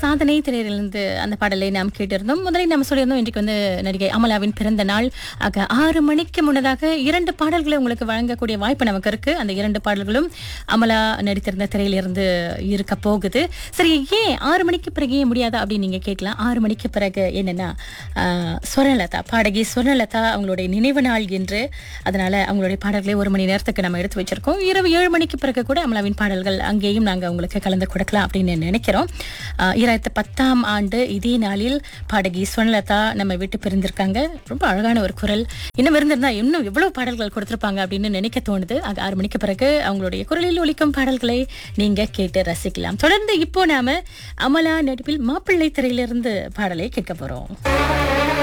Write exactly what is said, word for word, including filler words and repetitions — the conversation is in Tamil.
சாதனை திரையிலிருந்து அந்த பாடலை நாம் கேட்டிருந்தோம். முதலில் நாம் சொல்லியிருந்தோம் இன்றைக்கு வந்து நடிகை அமலாவின் பிறந்த நாள். ஆக ஆறு மணிக்கு முன்னதாக இரண்டு பாடல்களை உங்களுக்கு வழங்கக்கூடிய வாய்ப்பு நமக்கு இருக்கு. அந்த இரண்டு பாடல்களும் அமலா நடித்திருந்த திரையிலிருந்து இருக்க போகுது. சரி, ஏன் ஆறு மணிக்கு பிறகு ஏன் முடியாதா அப்படின்னு நீங்க கேட்கலாம். ஆறு மணிக்கு பிறகு என்னன்னா ஆஹ், ஸ்வர்ணலதா பாடகி ஸ்வர்ணலதா அவங்களுடைய நினைவு நாள் என்று, அதனால அவங்களுடைய பாடல்களை ஒரு மணி நேரத்துக்கு நம்ம எடுத்து வச்சிருக்கோம். இரவு ஏழு மணிக்கு பிறகு கூட அமலாவின் பாடல்கள் அங்கேயும் நாங்க உங்களுக்கு கலந்து கொடுக்கலாம் அப்படின்னு நினைக்கிறோம். ஆஹ், இரண்டாயிரத்து பத்தாம் ஆண்டு இதே நாளில் பாடகி ஸ்வர்ணலதா நம்ம விட்டு பிரிந்திருக்காங்க. ரொம்ப அழகான ஒரு குரல். இன்னும் இருந்திருந்தா இன்னும் எவ்வளவு பாடல்கள் கொடுத்திருப்பாங்க அப்படின்னு நினைக்க தோணுது. ஆக ஆறு மணிக்கு பிறகு அவங்களுடைய குரலில் ஒலிக்கும் பாடல்களை நீங்க கேட்டு ரசிக்கலாம். தொடர்ந்து இப்போ நாம அமலா நடிப்பில் மாப்பிள்ளை திரையிலிருந்து பாடலை கேட்க போறோம்.